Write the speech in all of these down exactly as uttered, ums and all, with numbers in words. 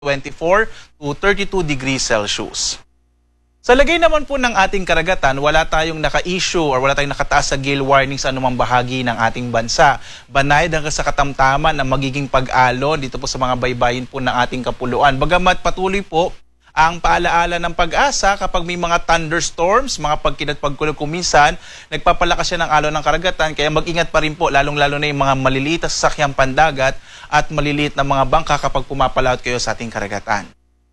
twenty-four to thirty-two degrees Celsius. Sa lagay naman po ng ating karagatan, wala tayong naka-issue or wala tayong nakataas sa gale warning sa anumang bahagi ng ating bansa. Banayad hanggang sa katamtaman ang magiging pag-alon dito po sa mga baybayin po ng ating kapuluan. Bagamat patuloy po ang paalaala ng pag-asa kapag may mga thunderstorms, mga pagkinat pagkulog kuminsan, nagpapalakas siya ng alon ng karagatan, kaya mag-ingat pa rin po, lalong-lalo na yung mga maliliit na sasakyang pandagat at maliliit na mga bangka kapag pumapalaot kayo sa ating karagatan.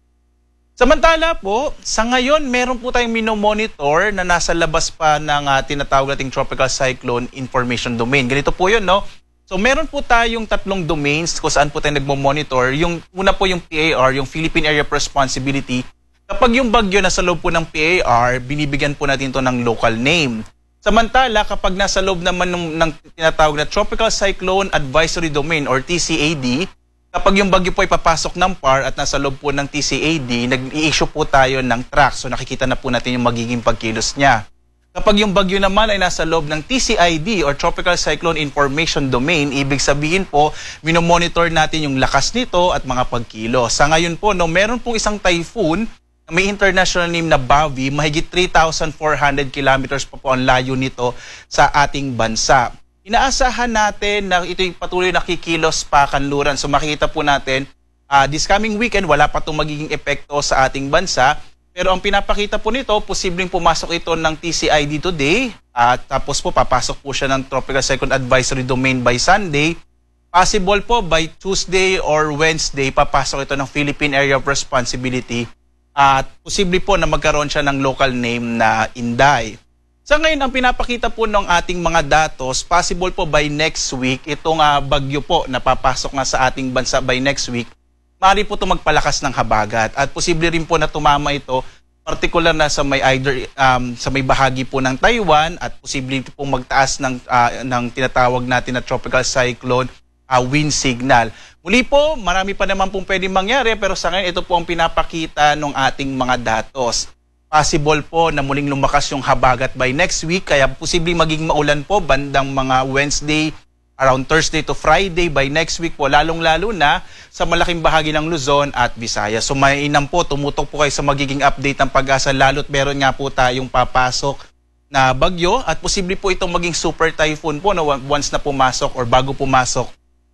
Samantala po, sa ngayon, meron po tayong minomonitor na nasa labas pa ng uh, tinatawag nating Tropical Cyclone Information Domain. Ganito po yun, no? So meron po tayong tatlong domains kung saan po tayo nagmo-monitor. Yung una po yung P A R, yung Philippine Area of Responsibility. Kapag yung bagyo nasa loob po ng P A R, binibigyan po natin to ng local name. Samantala, kapag nasa loob naman ng, ng tinatawag na Tropical Cyclone Advisory Domain or T C A D, kapag yung bagyo po ay papasok ng P A R at nasa loob po ng T C A D, nag-i-issue po tayo ng track. So nakikita na po natin yung magiging pagkilos niya. Kapag yung bagyo naman ay nasa loob ng T C I D or Tropical Cyclone Information Domain, ibig sabihin po, minomonitor natin yung lakas nito at mga pagkilos. Sa ngayon po, no, meron pong isang typhoon na may international name na Bavi, mahigit three thousand four hundred kilometers pa po ang layo nito sa ating bansa. Inaasahan natin na ito'y patuloy nakikilos pa kanluran. So makikita po natin, uh, this coming weekend, wala pa itong magiging epekto sa ating bansa. Pero ang pinapakita po nito, posibleng pumasok ito ng T C I D today. At uh, tapos po, papasok po siya ng Tropical Cyclone Advisory Domain by Sunday. Possible po, by Tuesday or Wednesday, papasok ito ng Philippine Area of Responsibility. At uh, posible po na magkaroon siya ng local name na Inday. Sa ngayon, ang pinapakita po ng ating mga datos, possible po by next week, itong uh, bagyo po na papasok nga sa ating bansa by next week, maaari po ito magpalakas ng habagat. At posible rin po na tumama ito, particular na sa may either um, sa may bahagi po ng Taiwan at posible po magtaas ng, uh, ng tinatawag natin na tropical cyclone uh, wind signal. Muli po, marami pa naman pong pwedeng mangyari, pero sa ngayon, ito po ang pinapakita ng ating mga datos. Possible po na muling lumakas yung habagat by next week, kaya posibleng maging maulan po bandang mga Wednesday, around Thursday to Friday by next week po, lalong-lalo na sa malaking bahagi ng Luzon at Visayas. So mainam po, tumutok po kayo sa magiging update ng Pag-asa, lalo't meron nga po tayong papasok na bagyo at posible po itong maging super typhoon po na once na pumasok or bago pumasok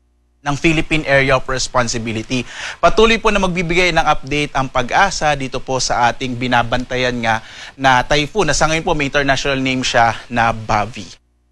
ng Philippine Area of Responsibility. Patuloy po na magbibigay ng update ang Pag-asa dito po sa ating binabantayan nga na typhoon. Na sa ngayon po may international name siya na Bavi.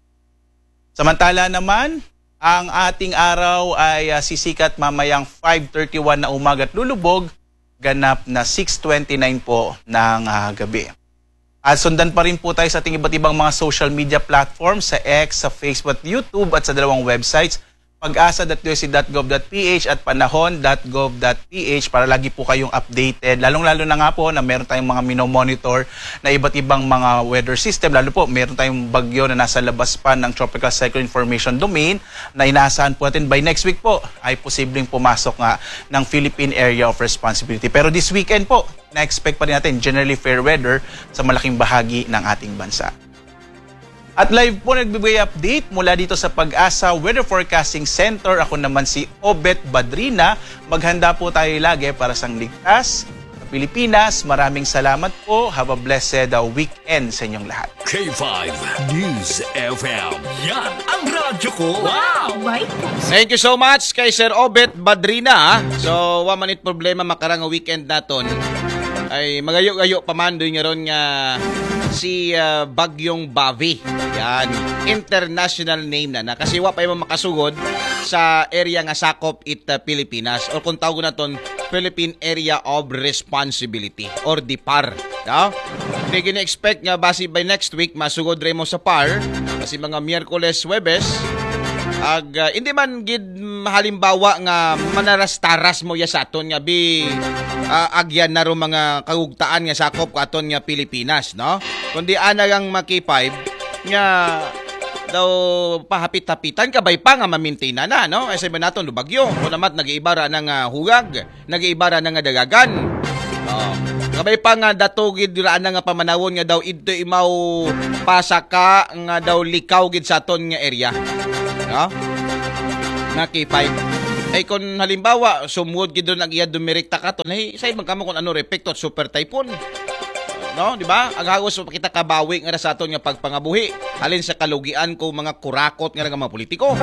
Samantala naman, ang ating araw ay uh, sisikat mamayang five thirty-one na umaga at lulubog, ganap na six twenty-nine po ng uh, gabi. At sundan pa rin po tayo sa ating iba't ibang mga social media platforms sa X, sa Facebook at YouTube at sa dalawang websites, pag-asa dot u s c dot gov dot p h at panahon dot gov dot p h para lagi po kayong updated. Lalong-lalo na nga po na meron tayong mga minomonitor na iba't ibang mga weather system. Lalo po, meron tayong bagyo na nasa labas pa ng Tropical Cyclone Information Domain na inaasahan po natin by next week po ay posibleng pumasok nga ng Philippine Area of Responsibility. Pero this weekend po, na-expect pa rin natin generally fair weather sa malaking bahagi ng ating bansa. At live po nagbibigay update mula dito sa Pag-asa Weather Forecasting Center. Ako naman si Obet Badrina. Maghanda po tayo lagi para sa ligtas sa Pilipinas. Maraming salamat po. Have a blessed uh, weekend sa inyong lahat. K five News F M. Yan ang radyo ko. Wow! Right? Thank you so much kay Sir Obet Badrina. So, wa manit problema makarang weekend naton. Ay magayo-gayo pamandoy nga ron nga si uh, Bagyong Bavi. Yan, international name na na kasi wa pa yung makasugod sa area nga sakop it uh, Pilipinas or kung tawag na ton Philippine Area of Responsibility or D P A R. No? Hindi gina-expect nga basi by next week masugod rin mo sa P A R kasi mga Miyerkules, Huwebes ag uh, hindi man gid halimbawa nga manarastaras mo ya sa aton nga bi uh, agyan na ro mga kagugtaan nga sakop ka aton nga Pilipinas, no? Kundi ana gang maki five nga daw pahapit-hapitan kabay pa nga mamintina na, no? Ay sabi naton bagyo, kung namat nag-iibara ng uh, hugag, nag-iibara ng uh, dagagan. Oh. Kabay pa nga datogid diraan nga pamanawon nga daw idto imaw pasaka nga daw likaw gid sa aton nga area. No? Na K five. Ay kung halimbawa, sumuod gid ang iya dumirekta ka to, ay say magkamo kung ano repekto at super typhoon. No, di ba? Ang hagos pa kita kabawi nga sa aton nga pagpangabuhi. Halin sa kalugian ko mga kurakot nga nga mga politiko.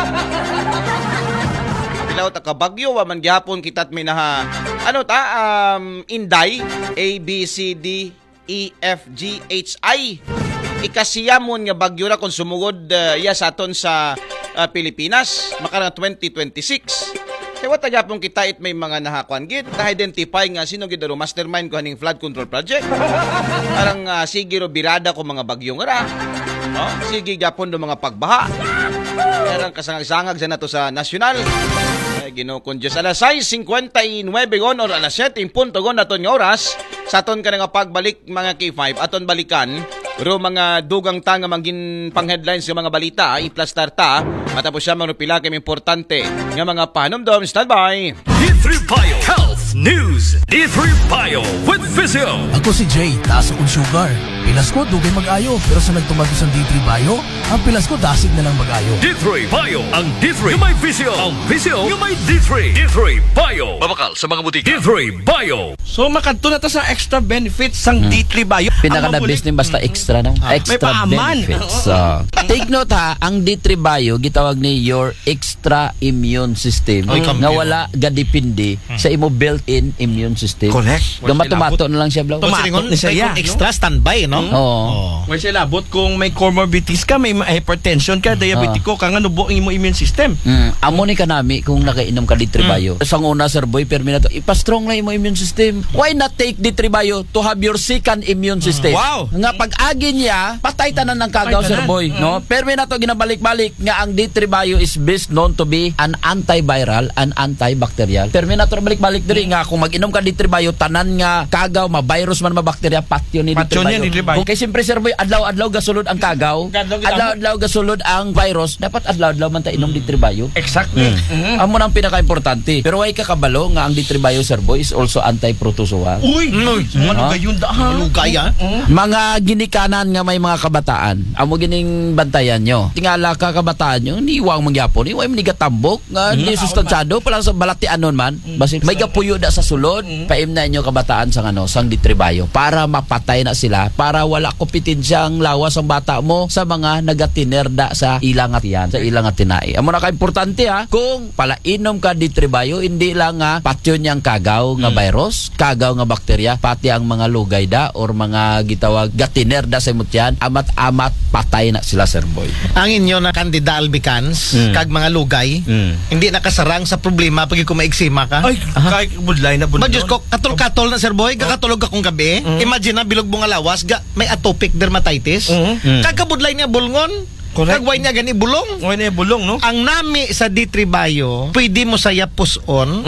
Ilaw ta kabagyo wa man gyapon kita't may naha ano ta um Inday A B C D E F G H I. Ikasiyamon nga bagyo ra kung sumugod uh, iya sa aton sa uh, Pilipinas makarang twenty twenty-six. Kaya wata gyapon kita it may mga nahakuan gid na-identify nga sino gid ro mastermind ko haning flood control project. Parang uh, sige ro birada ko mga bagyo nga ra. No? Sige gyapon do mga pagbaha. Parang kasangag-sangag sa nato sa nasyonal. Ay Ginoo kun Dios alas sais fifty-nine gon or alas seven punto gon naton nga oras sa aton ka nga pagbalik mga K five aton balikan ro mga dugang tanga manggin pang headlines ng mga balita i-plastar ta matapos siya mga pila kay importante nga mga panomdom. Stand by. D three Bio Health News. D three Bio with Physio. Ako si Jay, taas akong sugar. Pilas ko, dugay mag-ayo. Pero sa nagtumagos ang D three Bio, ang pilas ko, dasig na lang mag-ayo. D three Bio. Ang D three yung may Physio. Ang Physio yung may D three. D three Bio. Babakal sa mga butika. D three Bio. So makadto na ta sa extra benefits sang D three Bio. Pinaka the best ni basta extra no. Extra paaman. benefits. So, take note ha, ang D three Bio gitawag ni your extra immune system. Oy, nga wala gadipindi sa imo built-in immune system. Correct. Gamato-mato na lang siya blaw. Tumatot ni siya. Extra standby, no? Oo. Well, siya labot kung may comorbidities ka, may hypertension ka, diabetiko ka, nga nubo ang imo immune system. Mm, amo ni kanami kung nakainom ka D three Bio. Sang una sir boy, permi na to ipa-strong na imo immune system. Why not take D three Bio to have your second immune system? Wow. Nga pag-agi niya, patay tanan ng kagaw Patay sir tanan. boy, no? Permi na to ginabalik-balik nga ang D three Bio is best known to be an antiviral and antibacterial. Permi na to balik-balik diri nga kung mag-inom ka D three Bio tanan nga kagaw, ma-virus man ma-bacteria, patyo ni D three Patyo niya ni D three Bio. Bio. Kung kay siyempre sir boy, adlaw-adlaw gasulod ang kagaw, Adlaw- adlaw- adlaw-adlaw gasulod ang virus, dapat adlaw-adlaw man ta inom D three Bio. Exactly. Mhm. Amo nang pinaka-importante. Pero way kakabalo nga ang D three Bio sir boy is also anti-protozoa. Uy, ano Ha? gayon da ha? Lugay, ah. Mga ginikanan nga may mga kabataan, amo gining bantayan nyo. Tingala ka kabataan nyo, niwang mangyapon, niwang manigatambok, nga di sustansyado, pala sa balatian nun man, basi may gapuyo da sa sulod, paim na inyo kabataan sang ano, sang D three Bio, para mapatay na sila, para wala kompetensyang lawas ang bata mo sa mga nagatinerda sa ilang atiyan, sa ilang atinai. Amo na ka-importante ha, kung palainom ka D three Bio, hindi lang nga patyon niyang kagaw nga virus, kagaw nga bakterya, pati ang mga lugay da or mga gitawag gatinerda sa imutyan, amat-amat patay na sila sir boy. Ang inyo na kandida albicans, kag mga lugay, hindi nakasarang sa problema pag ikaw maiksima ka. Ay, kahit budlay na budlay. Ba Diyos ko, katol-katol na sir boy, kakatulog akong gabi, imagine na bilog mo nga lawas, ga, may atopic dermatitis, kagkabudlay niya bulngon, Correct. kagway niya gani bulong. Oy na bulong no. Ang nami sa D three Bio, pwede mo saya puson,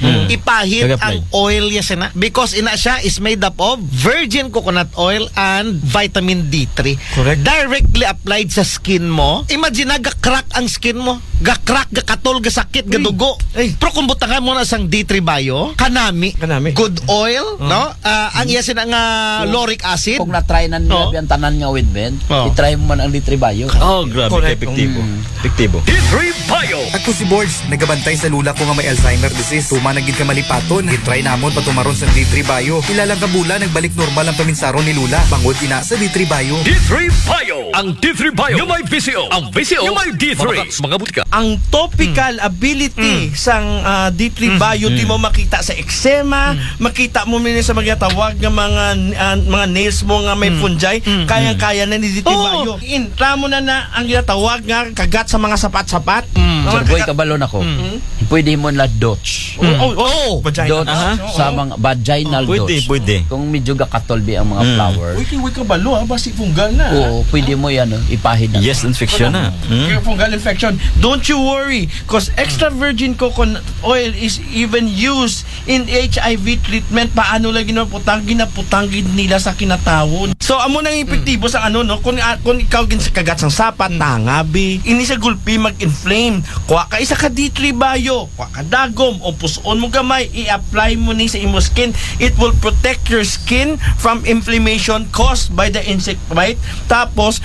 ipahit Kag-apply. ang oil niya sana. Because ina siya is made up of virgin coconut oil and vitamin D three. Correct. Directly applied sa skin mo. Imagine na, ga-crack ang skin mo. Ga-crack, ga-katol, ga-sakit, ga-dugo. Ay. Pero kung butangan mo na sang D three Bio, kanami, Kanami. good oil, no? Ah, ang iya sina nga lauric acid. Kung na-try na Oh. nila ang tanan nga ointment, Oh. i-try mo man ang D three Bio. Oh, grabe Correct. ka epektibo. Epektibo. D three Bio. Ako si Boards, nagabantay sa lula ko nga may Alzheimer disease. Tuma nagid ka malipaton. Gitry namon patumaron sa D three Bio. Ilalang kabula, nagbalik normal ang paminsaron ni Lula. Bangod ina sa D three Bio. D three Bio. Ang D three Bio yung may Physio. Ang Physio yung may D three. Babakal sa mga butika. Ang topical ability sang ah, D three Bio di mo makita sa eczema, makita mo min sa mga tawag nga mga ah, mga nails mo nga may fungi, kayang-kaya na ni D three Bio. In ramo na na ang ginatawag nga kagat sa mga sapat-sapat. Mga Sir boy, kagat- kabalon ako. Pwede mo na dots. Oh, oh, oh, vagina. Dots Aha. sa mga vaginal Pwede, dots. pwede. Kung medyo gakatolbi ang mga flower, Uy, kiwi ka balo ha, basi fungal na. oo, pwede mo yan, oh, ipahid na. Yes, infection na. Kaya fungal infection. Don't you worry, because extra virgin coconut oil is even used in H I V treatment. Paano lang ginaputang ginaputang gid nila sa kinatawon. So amo nang epektibo sa ano no, kung ah, kung ikaw gin sa kagat sang sapat, tangabi, ini sa gulpi mag-inflame. Kuha ka isa ka D three Bio, kuha ka dagom o puson mo gamay, i-apply mo ni sa imo skin. It will protect your skin from inflammation caused by the insect bite. Tapos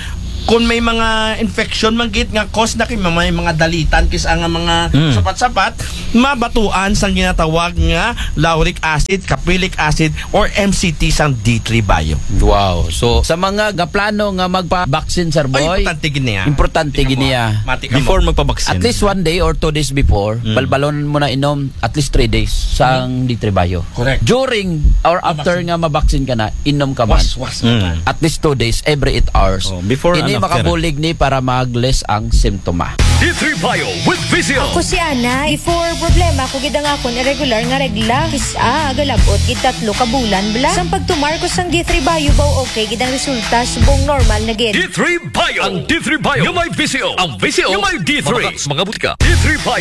kung may mga infection manggit nga cause na kay may mga dalitan kis ang mga Mm. sapat-sapat mabatuan sang ginatawag nga lauric acid, caprylic acid or M C T sang D three bio. Wow. So sa mga nga plano nga magpa-vaccine sir boy, Ay, importante gini ah. importante gini ah. Mati ka mo. Before magpabaksin. At least one day or two days before, Mm. balbalon mo na inom at least three days sang D three bio. Correct. During or after nga mabaksin ka na, inom ka man. Was was Mm. At least two days, every eight hours. Oh, before Ini and after. makabulig ni para mag-less ang simptoma. D three Bio with Vizio. Ako si Ana, before problema ko gid ang akon irregular nga regla. Kisa galabot gid tatlo ka bulan bla. Sang pagtumar ko sang D three Bio baw okay gid ang resulta subong normal na gid. D three Bio. Ang D three Bio. Yung may Vizio. Ang Vizio. Yung may D three. Mga butika. D three Bio.